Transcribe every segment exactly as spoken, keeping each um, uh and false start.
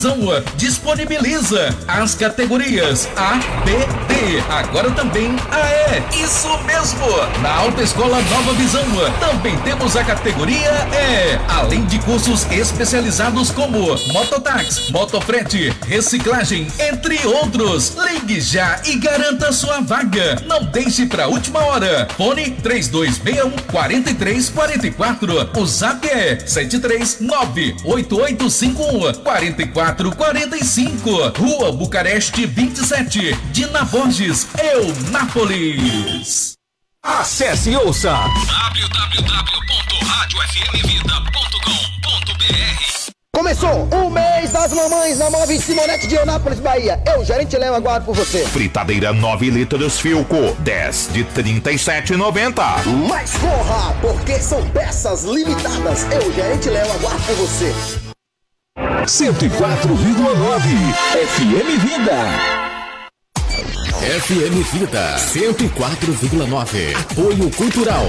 Disponibiliza as categorias A, B, D, agora também A E. Isso mesmo! Na Autoescola Nova Visão também temos a categoria E, além de cursos especializados como mototáxi, motofrete, reciclagem, entre outros. Ligue já e garanta sua vaga. Não deixe para última hora. Fone três dois seis um, quatro três quatro quatro. O zap é sete três nove oito oito cinco um quatro quatro quarenta e cinco, Rua Bucareste vinte e sete, Dina Borges, Eunápolis. Acesse e ouça w w w ponto rádio f m vida ponto com ponto b r. Começou o mês das mamães na Móveis Simonete de Eunápolis, Bahia. Eu, gerente Léo, aguardo por você. Fritadeira nove litros Filco, dez de trinta e sete reais e noventa centavos. Mas corra, porque são peças limitadas. Eu, gerente Léo, aguardo por você. cento e quatro vírgula nove F M Vida. F M Vida cento e quatro vírgula nove. Apoio Cultural.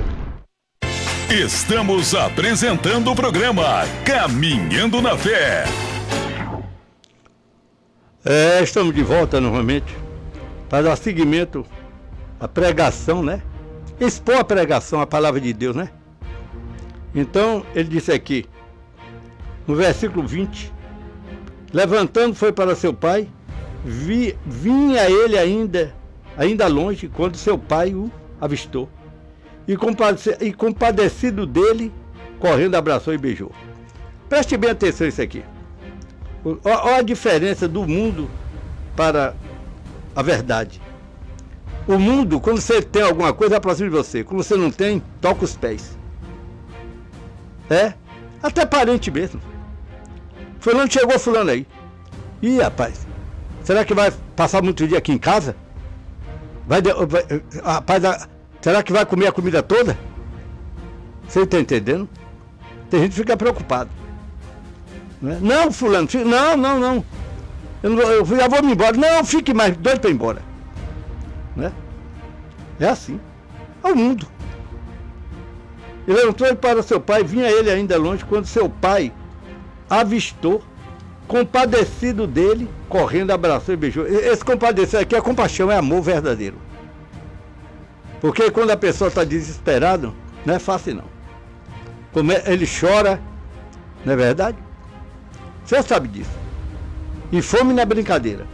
Estamos apresentando o programa Caminhando na Fé. É, estamos de volta novamente para dar seguimento à pregação, né? Expor a pregação, a palavra de Deus, né? Então, ele disse aqui, no versículo vinte, levantando foi para seu pai, vi, vinha ele ainda, ainda longe, quando seu pai o avistou, e, compadece, e compadecido dele, correndo, abraçou e beijou. Preste bem atenção nisso aqui. Olha a diferença do mundo para a verdade. O mundo, quando você tem alguma coisa, aproxima de você. Quando você não tem, toca os pés. É, até parente mesmo. Fulano chegou, fulano aí. Ih, rapaz, será que vai passar muito dia aqui em casa? Vai, vai rapaz, será que vai comer a comida toda? Você está entendendo? Tem gente que fica preocupado. Não, não fulano, fica, não, não, não. Eu, não eu já vou me embora. Não, fique mais doido para ir embora. Né? É assim. É o mundo. Ele levantou para seu pai, vinha ele ainda longe, quando seu pai avistou, compadecido dele, correndo, abraçou e beijou. Esse compadecer aqui é compaixão, é amor verdadeiro. Porque quando a pessoa está desesperada, não é fácil não. Como ele chora, não é verdade? Você sabe disso. E fome não é brincadeira.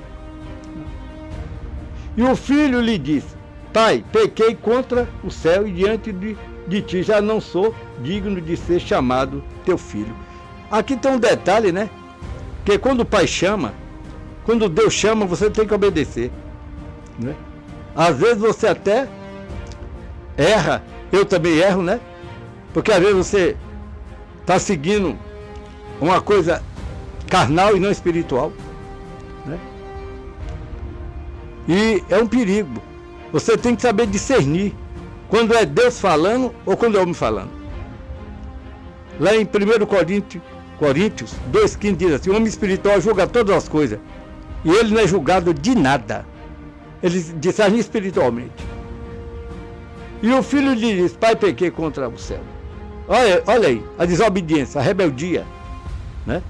E o filho lhe disse, pai, pequei contra o céu e diante de, de ti já não sou digno de ser chamado teu filho. Aqui tem um detalhe, né? Que quando o pai chama, quando Deus chama, você tem que obedecer, né? Às vezes você até erra, eu também erro, né? Porque às vezes você está seguindo uma coisa carnal e não espiritual, né? E é um perigo. Você tem que saber discernir quando é Deus falando ou quando é homem falando. Lá em primeiro Coríntios Coríntios dois, quinze diz assim, o homem espiritual julga todas as coisas e ele não é julgado de nada. Ele discerne espiritualmente. E o filho lhe diz, pai, pequei contra o céu. Olha, olha aí, a desobediência, a rebeldia, né?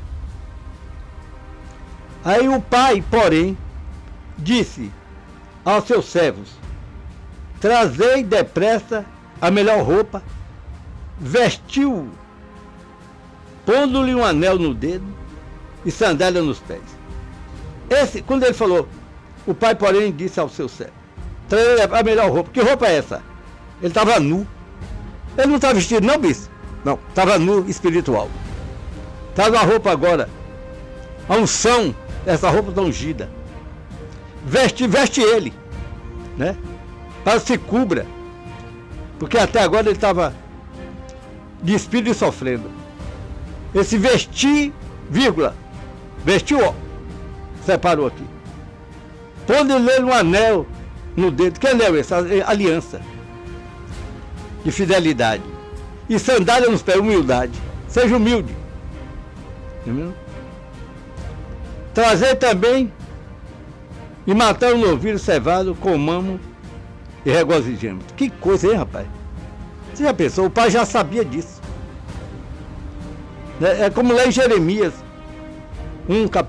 Aí o pai, porém, disse aos seus servos, trazei depressa a melhor roupa, vestiu, pondo-lhe um anel no dedo e sandália nos pés. Esse, quando ele falou, o pai, porém, disse ao seu servo, trazei a melhor roupa. Que roupa é essa? Ele estava nu. Ele não estava vestido, não, bispo? Não, estava nu espiritual. Traz a roupa agora. A unção, essa roupa está ungida. Veste, veste ele, né? Para que se cubra. Porque até agora ele estava despido e sofrendo. Esse vestir, vírgula, vestiu, ó, separou aqui. Pondo-lhe um anel no dedo. Que anel é esse? Aliança de fidelidade. E sandália nos pés, humildade. Seja humilde. Entendeu? Trazer também e matar um novilho cevado, comamos e regozijemos. Que coisa, hein, rapaz? Você já pensou? O pai já sabia disso. É, é como lá em Jeremias. um